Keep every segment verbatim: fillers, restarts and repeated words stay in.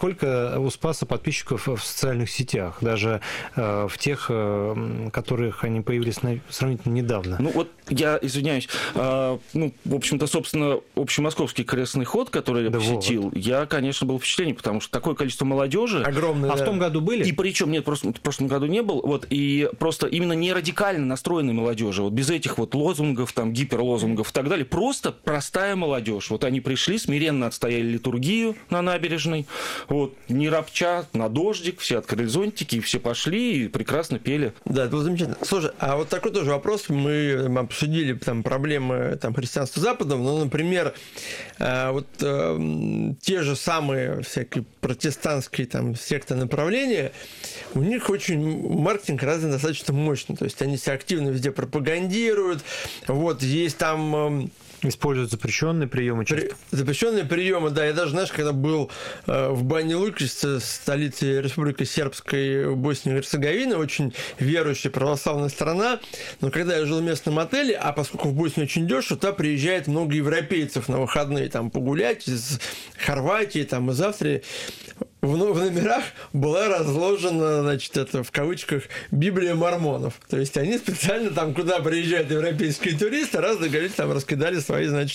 сколько у Спаса подписчиков в социальных сетях, даже э, в тех, э, которых они появились на, сравнительно недавно? Ну вот я извиняюсь, э, ну, в общем-то, собственно, общемосковский крестный ход, который я да посетил, вот. я, конечно, был впечатлен, потому что такое количество молодежи. Огромное. А да. в том году были? И причем, нет, просто в прошлом году не был, вот, и просто именно не радикально настроенной молодежи, вот без этих вот лозунгов, там, гиперлозунгов и так далее, просто простая молодежь. Вот они пришли, смиренно отстояли литургию на набережной, вот, не ропча, на дождик, все открыли зонтики, и все пошли и прекрасно пели. Да, это было замечательно. Слушай, а вот такой тоже вопрос, мы обсудили там проблемы там, христианства Запада, ну, например, вот э, те же самые всякие протестантские там секты направления, у них очень маркетинг развит достаточно мощно, то есть они себя активно везде пропагандируют, вот, есть там... Используют запрещенные приемы часто. Запрещенные приемы, да. Я даже, знаешь, когда был в Бане Луковице, столице Республики Сербской Боснии и Герцеговины, очень верующая православная страна, но когда я жил в местном отеле, а поскольку в Боснии очень дешево, туда приезжает много европейцев на выходные там погулять из Хорватии, там, из Австрии. В номерах была разложена, значит, это в кавычках, Библия мормонов. То есть они специально там, куда приезжают европейские туристы, раз договорились, там раскидали свои, значит,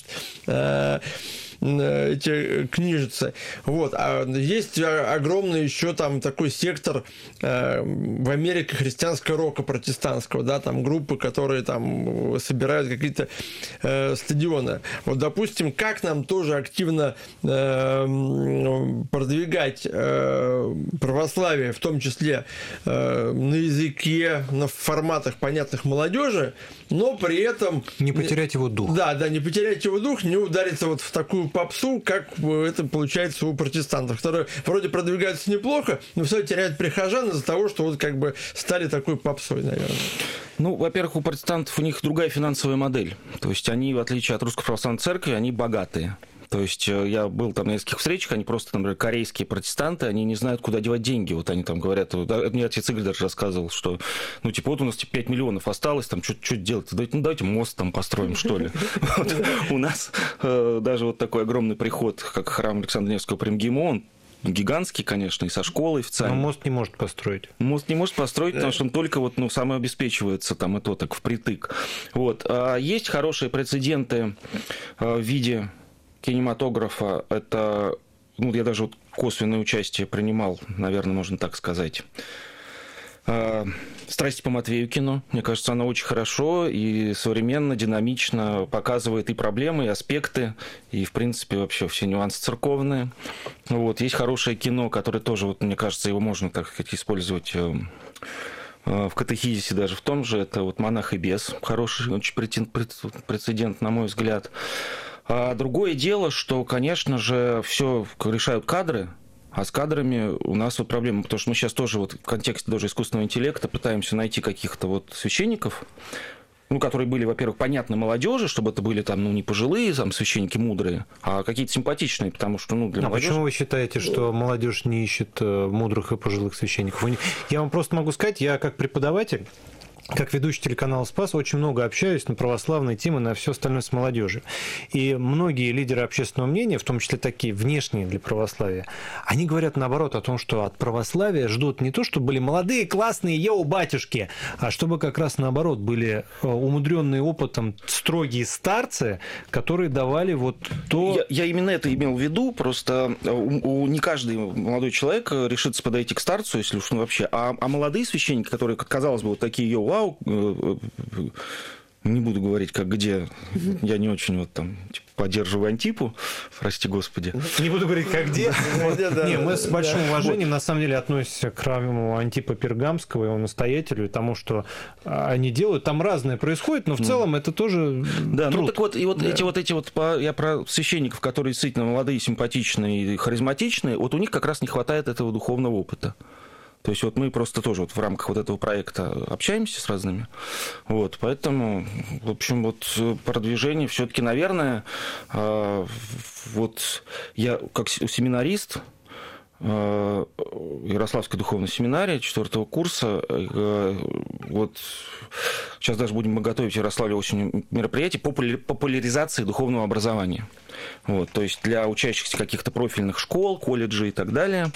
эти книжицы. Вот. А есть огромный еще там такой сектор э, в Америке христианского рока протестантского, да, там группы, которые там собирают какие-то э, стадионы. Вот, допустим, как нам тоже активно э, продвигать э, православие, в том числе э, на языке, на форматах, понятных молодежи, но при этом... Не потерять его дух. Да, да, не потерять его дух, не удариться вот в такую попсу, как это получается у протестантов, которые вроде продвигаются неплохо, но все теряют прихожан из-за того, что вот как бы стали такой попсой, наверное. Ну, во-первых, у протестантов у них другая финансовая модель. То есть они, в отличие от Русской Православной Церкви, они богатые. То есть я был там на нескольких встречах, они просто, например, корейские протестанты, они не знают, куда девать деньги. Вот они там говорят, мне отец Игорь даже рассказывал, что, ну, типа, вот у нас типа, пять миллионов осталось, там, что делать? Давайте, ну, давайте мост там построим, что ли. У нас даже вот такой огромный приход, как храм Александра Невского при МГИМО, он гигантский, конечно, и со школой официально. Но мост не может построить. Мост не может построить, да. Потому что он только вот, ну, самообеспечивается там и то так впритык. Вот. А есть хорошие прецеденты в виде кинематографа. Это, ну, я даже вот косвенное участие принимал, наверное, можно так сказать. «Страсти по Матвею» кино. Мне кажется, оно очень хорошо и современно, динамично показывает и проблемы, и аспекты, и, в принципе, вообще все нюансы церковные. Вот. Есть хорошее кино, которое тоже, вот, мне кажется, его можно, так сказать, использовать в катехизисе даже в том же. Это вот «Монах и бес». Хороший очень прецедент, на мой взгляд. А другое дело, что, конечно же, все решают кадры, а с кадрами у нас вот проблема, потому что мы сейчас тоже вот в контексте даже искусственного интеллекта пытаемся найти каких-то вот священников, ну, которые были, во-первых, понятны молодежи, чтобы это были там, ну, не пожилые там священники мудрые, а какие-то симпатичные, потому что, ну, для а молодежи... почему вы считаете, что молодежь не ищет мудрых и пожилых священников? Я вам просто могу сказать, я как преподаватель, как ведущий телеканала «Спас», очень много общаюсь на православные темы, на все остальное с молодежью. И многие лидеры общественного мнения, в том числе такие внешние для православия, они говорят наоборот о том, что от православия ждут не то, чтобы были молодые, классные, йоу, батюшки, а чтобы как раз наоборот были умудренные опытом строгие старцы, которые давали вот то... Я, я именно это имел в виду, просто у, у, не каждый молодой человек решится подойти к старцу, если уж он вообще... А, а молодые священники, которые, казалось бы, вот такие йоу, не буду говорить, как где, я не очень вот там типа, поддерживаю Антипу, прости господи. Не буду говорить, как где. Не, мы с большим уважением на самом деле относимся к храму Антипа Пергамского, его настоятелю, и тому, что они делают. Там разное происходит, но в целом это тоже Да, ну так вот, и вот эти вот эти вот, я про священников, которые действительно молодые, симпатичные и харизматичные, вот у них как раз не хватает этого духовного опыта. То есть вот мы просто тоже вот в рамках вот этого проекта общаемся с разными. Вот, поэтому, в общем, вот продвижение все-таки, наверное, вот я как семинарист Ярославской духовной семинарии четвертого курса, вот сейчас даже будем готовить в Ярославле осенью мероприятие по популяризации духовного образования. Вот, то есть для учащихся каких-то профильных школ, колледжей и так далее.